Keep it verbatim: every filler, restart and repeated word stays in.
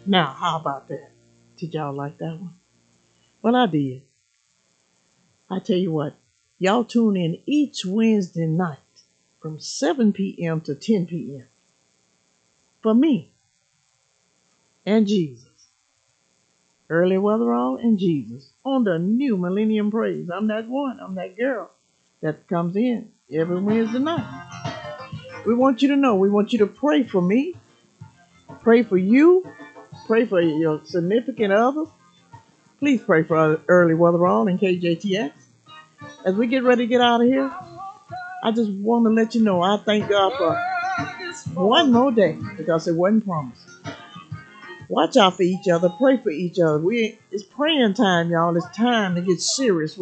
Now, how about that? Did y'all like that one? Well, I did. I tell you what, y'all tune in each Wednesday night from seven p m to ten p m for me and Jesus. Early Weatherall and Jesus on the new Millennium Praise. I'm that one. I'm that girl that comes in every Wednesday night. We want you to know. We want you to pray for me. Pray for you. Pray for your significant others. Please pray for Early Weatherall and K J T X. As we get ready to get out of here, I just want to let you know I thank God for one more day because it wasn't promised. Watch out for each other. Pray for each other. We It's praying time, y'all. It's time to get serious.